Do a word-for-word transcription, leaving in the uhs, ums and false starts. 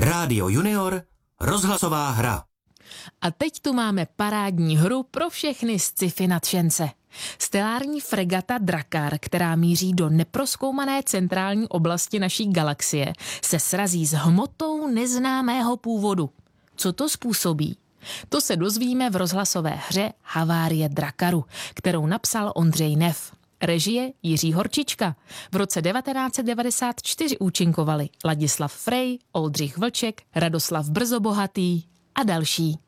Rádio Junior, rozhlasová hra. A teď tu máme parádní hru pro všechny sci-fi nadšence. Stelární fregata Drakar, která míří do neprozkoumané centrální oblasti naší galaxie, se srazí s hmotou neznámého původu. Co to způsobí? To se dozvíme v rozhlasové hře Havárie Drakaru, kterou napsal Ondřej Neff. Režie Jiří Horčička. V roce devatenáct set devadesát čtyři účinkovali Ladislav Frej, Oldřich Vlček, Radoslav Brzobohatý a další.